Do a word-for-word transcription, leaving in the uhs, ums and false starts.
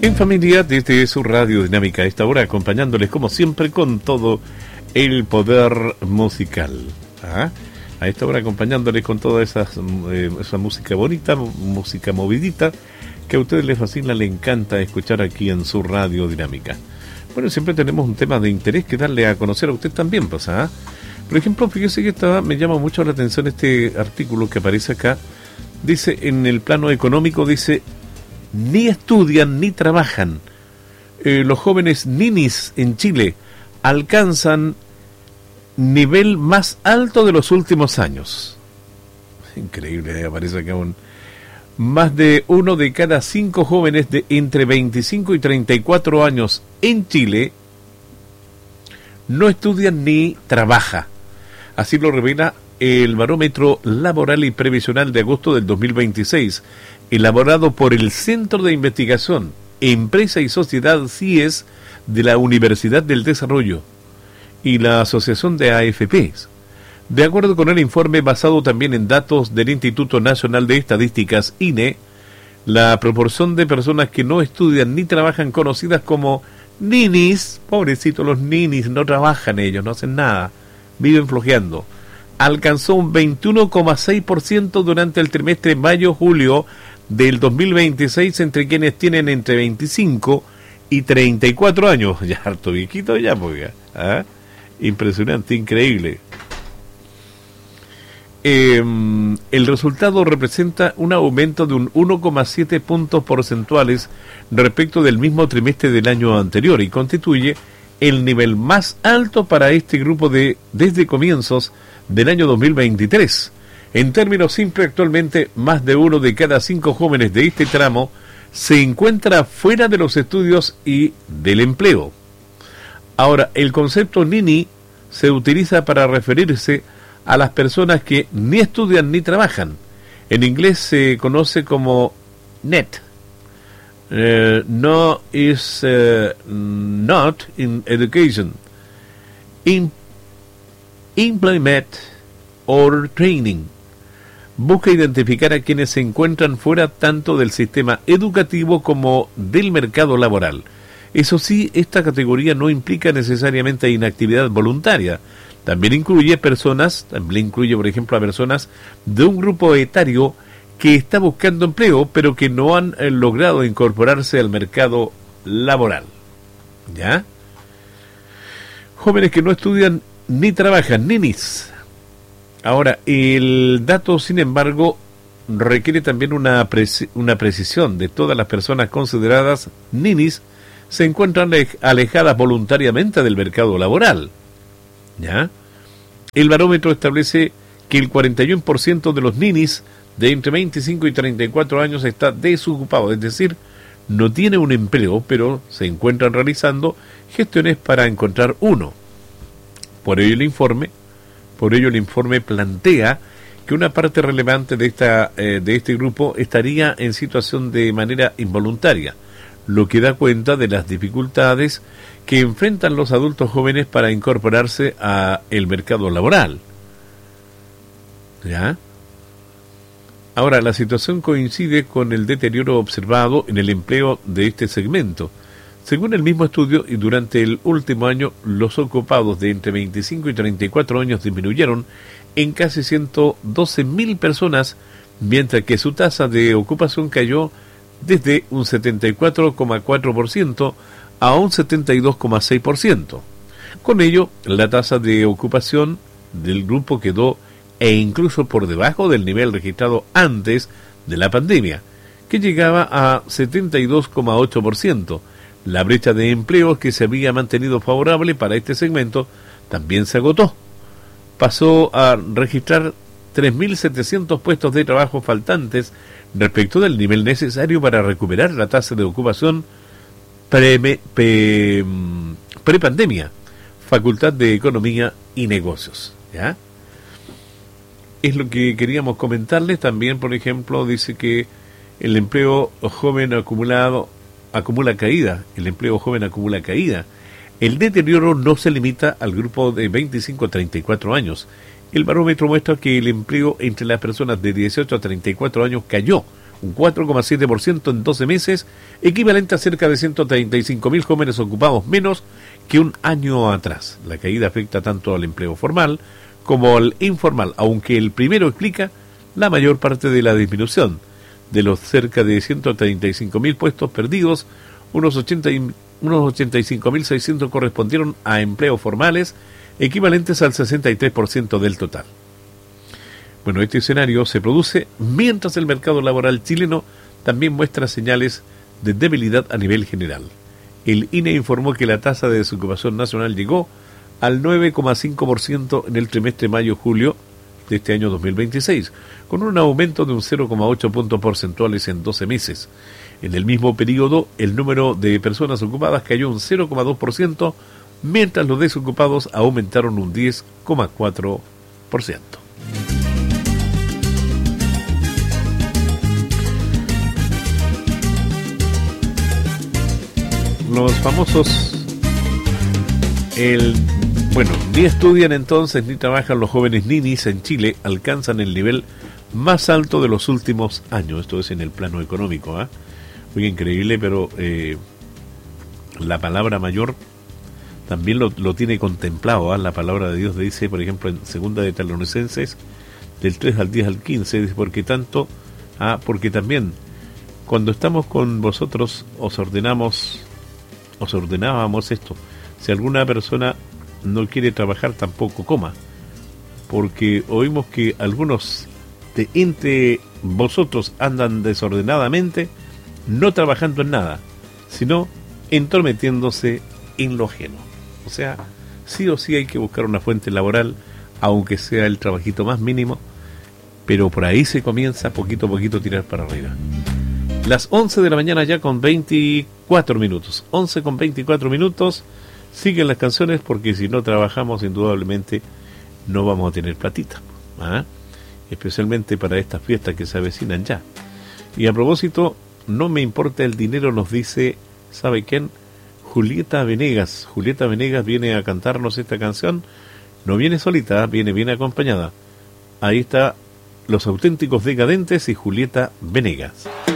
En familia, desde su radio dinámica a esta hora, acompañándoles como siempre con todo el poder musical. ¿Ah? A esta hora acompañándoles con toda esa, eh, esa música bonita, música movidita, que a ustedes les fascina, les encanta escuchar aquí en su radio dinámica. Bueno, siempre tenemos un tema de interés que darle a conocer a usted también, pues, ¿ah? Por ejemplo, fíjese que estaba, me llama mucho la atención este artículo que aparece acá. Dice, en el plano económico, dice, ni estudian ni trabajan. Eh, los jóvenes ninis en Chile alcanzan nivel más alto de los últimos años. Increíble, aparece acá un... Más de uno de cada cinco jóvenes de entre veinticinco y treinta y cuatro años en Chile no estudian ni trabaja. Así lo revela el Barómetro Laboral y Previsional de agosto del dos mil veintiséis, elaborado por el Centro de Investigación, Empresa y Sociedad C I E S de la Universidad del Desarrollo y la Asociación de A F Ps. De acuerdo con el informe basado también en datos del Instituto Nacional de Estadísticas, I N E, la proporción de personas que no estudian ni trabajan, conocidas como ninis, pobrecitos los ninis, no trabajan ellos, no hacen nada, viven flojeando, alcanzó un veintiuno coma seis por ciento durante el trimestre mayo-julio del dos mil veintiséis entre quienes tienen entre veinticinco y treinta y cuatro años. Ya harto viejito ya, pues, ¿ah? Impresionante, increíble. Eh, el resultado representa un aumento de un uno coma siete puntos porcentuales respecto del mismo trimestre del año anterior y constituye el nivel más alto para este grupo de desde comienzos del año dos mil veintitrés. En términos simples, actualmente más de uno de cada cinco jóvenes de este tramo se encuentra fuera de los estudios y del empleo. Ahora, el concepto nini se utiliza para referirse a las personas que ni estudian ni trabajan. En inglés se conoce como net. Uh, no is uh, not in education, in employment or training. Busca identificar a quienes se encuentran fuera tanto del sistema educativo como del mercado laboral. Eso sí, esta categoría no implica necesariamente inactividad voluntaria. También incluye personas, también incluye, por ejemplo, a personas de un grupo etario que está buscando empleo, pero que no han eh, logrado incorporarse al mercado laboral. ¿Ya? Jóvenes que no estudian ni trabajan, ninis. Ahora, el dato, sin embargo, requiere también una, preci- una precisión de todas las personas consideradas ninis se encuentran alejadas voluntariamente del mercado laboral. ¿Ya? El barómetro establece que el cuarenta y uno por ciento de los ninis de entre veinticinco y treinta y cuatro años está desocupado, es decir, no tiene un empleo, pero se encuentran realizando gestiones para encontrar uno. Por ello el informe, por ello el informe plantea que una parte relevante de esta eh, de este grupo estaría en situación de manera involuntaria, lo que da cuenta de las dificultades que enfrentan los adultos jóvenes para incorporarse a el mercado laboral. ¿Ya? Ahora, la situación coincide con el deterioro observado en el empleo de este segmento. Según el mismo estudio, y durante el último año, los ocupados de entre veinticinco y treinta y cuatro años disminuyeron en casi ciento doce mil personas, mientras que su tasa de ocupación cayó desde un setenta y cuatro coma cuatro por ciento a un setenta y dos coma seis por ciento. Con ello, la tasa de ocupación del grupo quedó e incluso por debajo del nivel registrado antes de la pandemia, que llegaba a setenta y dos coma ocho por ciento. La brecha de empleos que se había mantenido favorable para este segmento también se agotó. Pasó a registrar tres mil setecientos puestos de trabajo faltantes respecto del nivel necesario para recuperar la tasa de ocupación pre, pre, pre-pandemia, Facultad de Economía y Negocios. ¿Ya? Es lo que queríamos comentarles. También, por ejemplo, dice que el empleo joven acumulado acumula caída, el empleo joven acumula caída. El deterioro no se limita al grupo de veinticinco a treinta y cuatro años. El barómetro muestra que el empleo entre las personas de dieciocho a treinta y cuatro años cayó un cuatro coma siete por ciento en doce meses, equivalente a cerca de ciento treinta y cinco mil jóvenes ocupados menos que un año atrás. La caída afecta tanto al empleo formal como al informal, aunque el primero explica la mayor parte de la disminución. De los cerca de ciento treinta y cinco mil puestos perdidos, unos, ochenta y, unos ochenta y cinco mil seiscientos correspondieron a empleos formales, equivalentes al sesenta y tres por ciento del total. Bueno, este escenario se produce mientras el mercado laboral chileno también muestra señales de debilidad a nivel general. El I N E informó que la tasa de desocupación nacional llegó al nueve coma cinco por ciento en el trimestre mayo-julio de este año dos mil veintiséis, con un aumento de un cero coma ocho puntos porcentuales en doce meses. En el mismo periodo, el número de personas ocupadas cayó un cero coma dos por ciento, mientras los desocupados aumentaron un diez coma cuatro por ciento. Los famosos, el, bueno, ni estudian entonces ni trabajan los jóvenes ninis en Chile, alcanzan el nivel más alto de los últimos años. Esto es en el plano económico, ¿eh? Muy increíble, pero eh, la palabra mayor también lo, lo tiene contemplado, ¿eh? La palabra de Dios dice, por ejemplo, en segunda de Tesalonicenses, del tres al diez al quince, dice, porque tanto, ah, porque también, cuando estamos con vosotros, os ordenamos... Os ordenábamos esto: si alguna persona no quiere trabajar, tampoco coma, porque oímos que algunos de entre vosotros andan desordenadamente, no trabajando en nada, sino entrometiéndose en lo ajeno. O sea, sí o sí hay que buscar una fuente laboral, aunque sea el trabajito más mínimo, pero por ahí se comienza poquito a poquito a tirar para arriba. Las once de la mañana ya con veinticuatro minutos. once con veinticuatro minutos. Siguen las canciones porque si no trabajamos indudablemente no vamos a tener platita. ¿Ah? Especialmente para estas fiestas que se avecinan ya. Y a propósito, no me importa el dinero, nos dice, ¿sabe quién? Julieta Venegas. Julieta Venegas viene a cantarnos esta canción. No viene solita, viene bien acompañada. Ahí está Los Auténticos Decadentes y Julieta Venegas.